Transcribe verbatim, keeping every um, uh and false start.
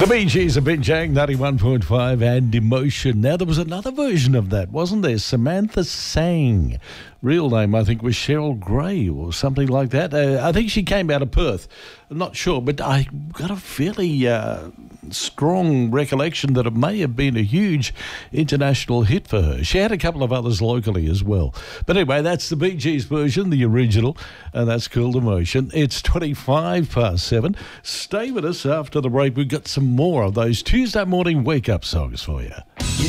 The Bee Gees have been Jang ninety-one point five and Emotion. Now, there was another version of that, wasn't there? Samantha Sang. Real name, I think, was Cheryl Gray or something like that. Uh, I think she came out of Perth. I'm not sure, but I got a fairly uh, strong recollection that it may have been a huge international hit for her. She had a couple of others locally as well. But anyway, that's the Bee Gees version, the original, and that's called Emotion. It's twenty-five past seven. Stay with us after the break. We've got some more of those Tuesday morning wake-up songs for you.